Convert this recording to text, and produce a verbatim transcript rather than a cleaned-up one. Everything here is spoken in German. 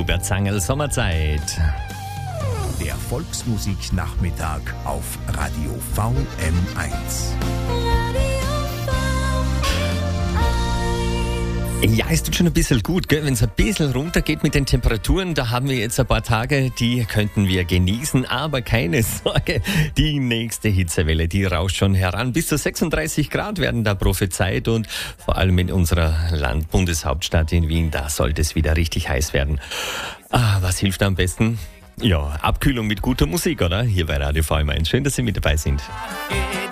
Hubert Zangel, Sommerzeit. Der Volksmusiknachmittag auf Radio V M eins. Ja, es tut schon ein bisschen gut, gell? Wenn es ein bisschen runtergeht mit den Temperaturen, da haben wir jetzt ein paar Tage, die könnten wir genießen, aber keine Sorge, die nächste Hitzewelle, die rauscht schon heran. Bis zu sechsunddreißig Grad werden da prophezeit und vor allem in unserer Land- Bundeshauptstadt in Wien, da sollte es wieder richtig heiß werden. Ah, was hilft am besten? Ja, Abkühlung mit guter Musik, oder? Hier bei Radio V M eins. Schön, dass Sie mit dabei sind.